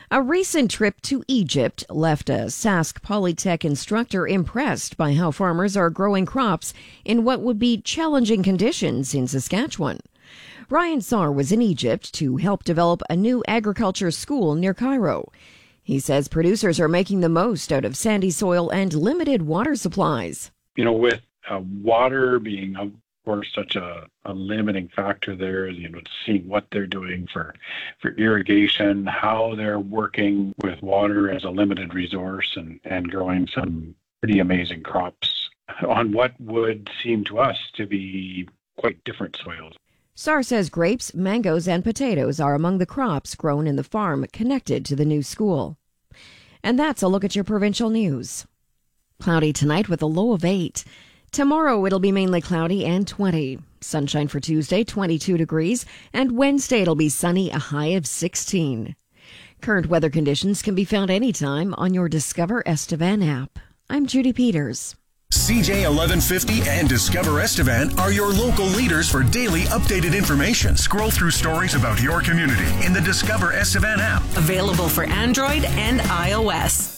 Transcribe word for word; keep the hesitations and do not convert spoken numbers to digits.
A recent trip to Egypt left a Sask Polytech instructor impressed by how farmers are growing crops in what would be challenging conditions in Saskatchewan. Ryan Saar was in Egypt to help develop a new agriculture school near Cairo. He says producers are making the most out of sandy soil and limited water supplies. You know, with uh, water being, of course, such a, a limiting factor there, you know, seeing what they're doing for, for irrigation, how they're working with water as a limited resource and, and growing some pretty amazing crops on what would seem to us to be quite different soils. Saar says grapes, mangoes, and potatoes are among the crops grown in the farm connected to the new school. And that's a look at your provincial news. Cloudy tonight with a low of eight. Tomorrow it'll be mainly cloudy and twenty. Sunshine for Tuesday, twenty-two degrees. And Wednesday it'll be sunny, a high of sixteen. Current weather conditions can be found anytime on your Discover Estevan app. I'm Judy Peters. C J eleven fifty and Discover Estevan are your local leaders for daily updated information. Scroll through stories about your community in the Discover Estevan app. Available for Android and iOS.